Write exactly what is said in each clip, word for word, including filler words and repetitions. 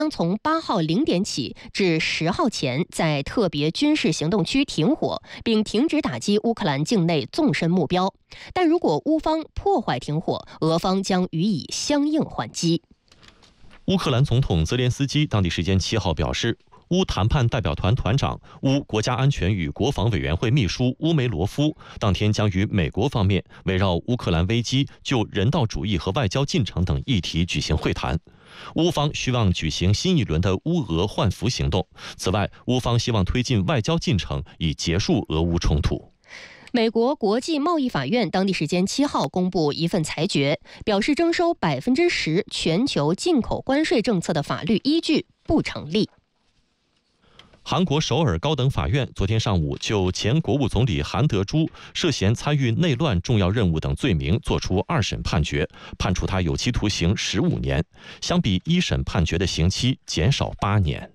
将从八号零点起至十号前在特别军事行动区停火，并停止打击乌克兰境内纵深目标。但如果乌方破坏停火，俄方将予以相应还击。 乌克兰总统泽连斯基当地时间七号表示，乌谈判代表团团长、乌国家安全与国防委员会秘书乌梅罗夫当天将与美国方面围绕乌克兰危机、就人道主义和外交进程等议题举行会谈。乌方希望举行新一轮的乌俄换俘行动。此外，乌方希望推进外交进程，以结束俄乌冲突。 美国国际贸易法院当地时间七号公布一份裁决，表示征收百分之十全球进口关税政策的法律依据不成立。 韩国首尔高等法院昨天上午就前国务总理韩德洙涉嫌参与内乱重要任务等罪名作出二审判决，判处他有期徒刑十五年，相比一审判决的刑期减少八年。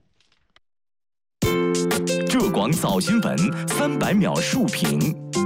浙广早新闻三百秒述评。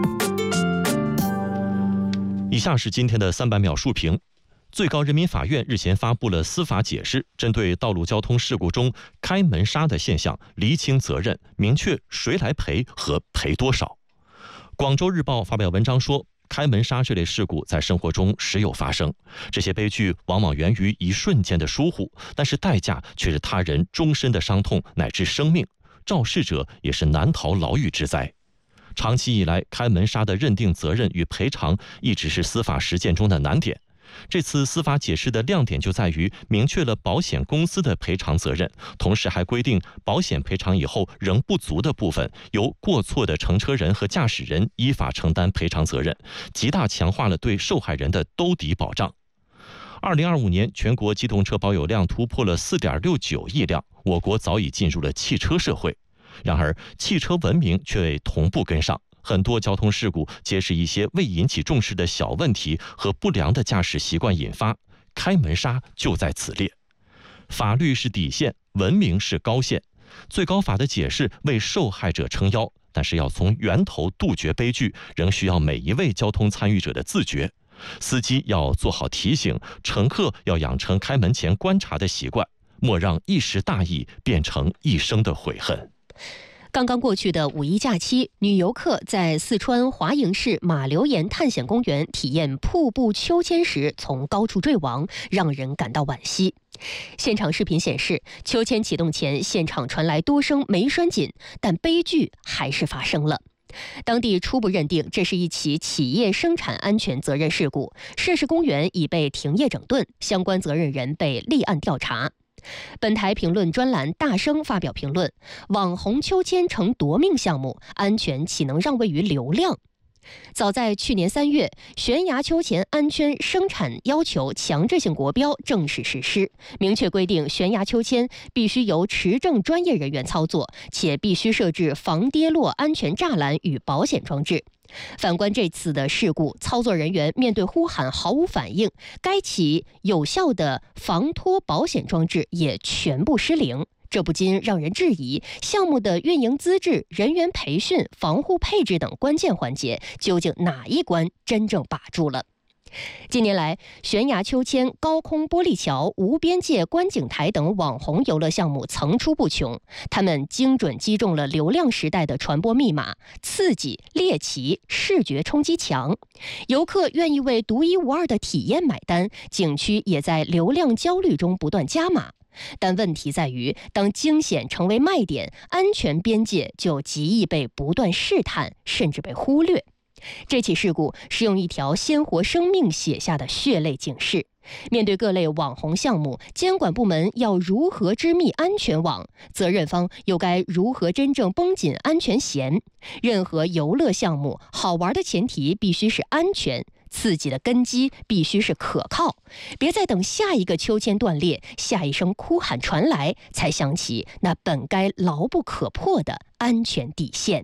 以下是今天的三百秒述评。最高人民法院日前发布了司法解释，针对道路交通事故中开门刹的现象厘清责任，明确谁来赔和赔多少。广州日报发表文章说，开门刹这类事故在生活中时有发生，这些悲剧往往源于一瞬间的疏忽，但是代价却是他人终身的伤痛乃至生命，肇事者也是难逃牢狱之灾。长期以来，开门刹的认定责任与赔偿一直是司法实践中的难点。这次司法解释的亮点就在于明确了保险公司的赔偿责任，同时还规定保险赔偿以后仍不足的部分，由过错的乘车人和驾驶人依法承担赔偿责任，极大强化了对受害人的兜底保障。二零二五年，全国机动车保有量突破了四点六九亿辆，我国早已进入了汽车社会。然而，汽车文明却未同步跟上。很多交通事故皆是一些未引起重视的小问题和不良的驾驶习惯引发，开门刹就在此列。法律是底线，文明是高线。最高法的解释为受害者撑腰，但是要从源头杜绝悲剧，仍需要每一位交通参与者的自觉。司机要做好提醒，乘客要养成开门前观察的习惯，莫让一时大意变成一生的悔恨。 刚刚过去的五一假期，女游客在四川华营市马留岩探险公园体验瀑布秋千时从高处坠亡，让人感到惋惜。现场视频显示，秋千启动前现场传来多声没拴紧，但悲剧还是发生了。当地初步认定这是一起企业生产安全责任事故，涉事公园已被停业整顿，相关责任人被立案调查。本台评论专栏大声发表评论：网红秋千成夺命项目，安全岂能让位于流量？早在去年三月，悬崖秋千安全生产要求强制性国标正式实施，明确规定悬崖秋千必须由持证专业人员操作，且必须设置防跌落安全栅栏与保险装置。反观这次的事故，操作人员面对呼喊毫无反应，该起有效的防脱保险装置也全部失灵。这不禁让人质疑，项目的运营资质、人员培训、防护配置等关键环节，究竟哪一关真正把住了？近年来，悬崖秋千、高空玻璃桥、无边界观景台等网红游乐项目层出不穷，他们精准击中了流量时代的传播密码，刺激、猎奇、视觉冲击强。游客愿意为独一无二的体验买单，景区也在流量焦虑中不断加码。但问题在于，当惊险成为卖点，安全边界就极易被不断试探，甚至被忽略。这起事故是用一条鲜活生命写下的血泪警示。面对各类网红项目，监管部门要如何织密安全网？责任方又该如何真正绷紧安全弦？任何游乐项目，好玩的前提必须是安全，刺激的根基必须是可靠。别再等下一个秋千断裂，下一声哭喊传来，才想起那本该牢不可破的安全底线。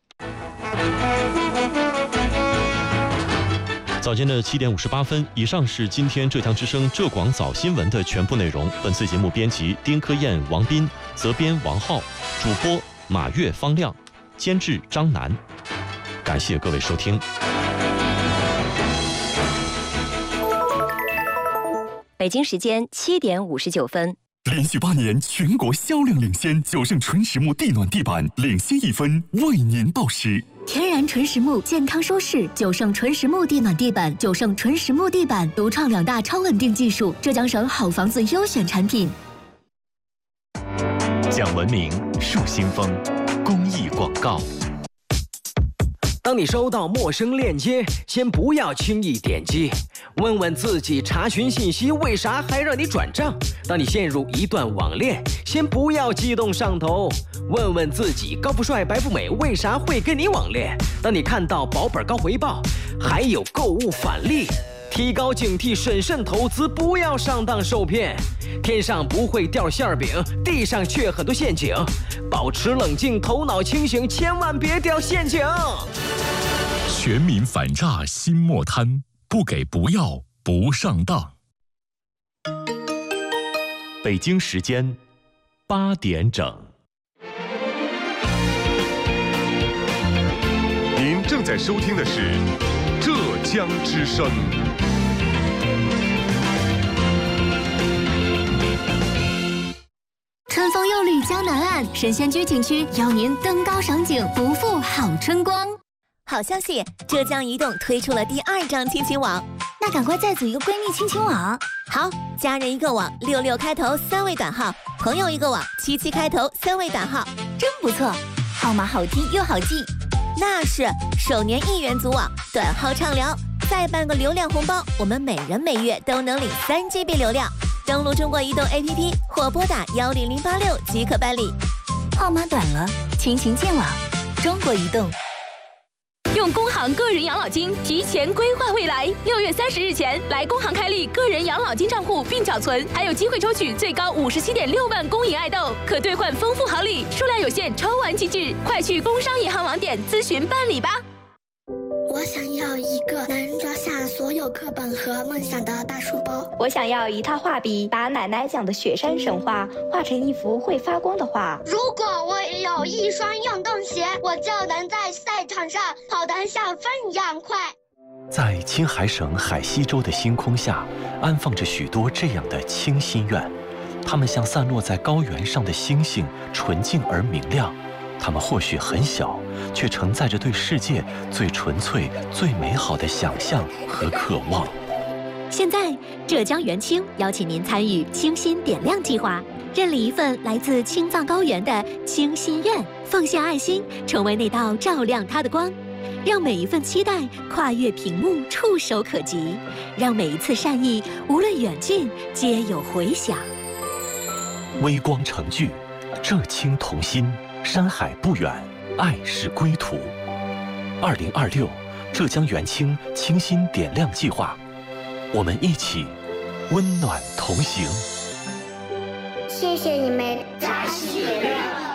早间的七点五十八分，以上是今天浙江之声浙广早新闻的全部内容。本次节目编辑丁科燕、王斌，责编王浩，主播马月、方亮，监制张楠。感谢各位收听。 北京时间七点五十九分。 连续八年全国销量领先，九盛纯实木地暖地板领先一分，为您报时。 天然纯实木，健康舒适。九盛纯实木地暖地板，九盛纯实木地板独创两大超稳定技术，浙江省好房子优选产品。 讲文明树新风，公益广告。 当你收到陌生链接，先不要轻易点击，问问自己查询信息为啥还让你转账。当你陷入一段网恋，先不要激动上头，问问自己高富帅白富美为啥会跟你网恋。当你看到保本高回报，还有购物返利，提高警惕，审慎投资，不要上当受骗。天上不会掉馅饼，地上却很多陷阱，保持冷静，头脑清醒，千万别掉陷阱。 全民反诈心莫贪，不给不要不上当。 北京时间八点整。 您正在收听的是浙江之声。 春风又绿江南岸，神仙居景区邀您登高赏景，不负好春光。 好消息，浙江移动推出了第二张亲情网， 那赶快再组一个闺蜜亲情网。 好，家人一个网，六六开头三位短号；朋友一个网，七七开头三位短号， 真不错，号码好听又好记。 那是首年一元组网，短号畅聊，再办个流量红包，我们每人每月都能领三 G B 流量。登录中国移动 A P P 或拨打幺零零八六即可办理。 号码短了，亲情见网，中国移动。 用工行个人养老金提前规划未来，六月三十日前来工行开立个人养老金账户并缴存，还有机会抽取最高五十七点六万公银爱豆，可兑换丰富好礼，数量有限，抽完即止，快去工商银行网点咨询办理吧。 我想要一个能装下所有课本和梦想的大书包。 我想要一套画笔，把奶奶讲的雪山神话画成一幅会发光的画。 如果我有一双运动鞋，我就能在赛场上跑得像风一样快。 在青海省海西州的星空下，安放着许多这样的清心愿，它们像散落在高原上的星星，纯净而明亮。它们或许很小，却承载着对世界最纯粹、最美好的想象和渴望。 现在，浙江元清邀请您参与清心点亮计划，认领一份来自青藏高原的清心愿，奉献爱心，成为那道照亮它的光，让每一份期待跨越屏幕，触手可及，让每一次善意，无论远近，皆有回响。 微光成炬，浙青同心。山海不远，爱是归途。二零二六，浙江元清清心点亮计划，我们一起温暖同行。 谢谢你们，扎西点亮。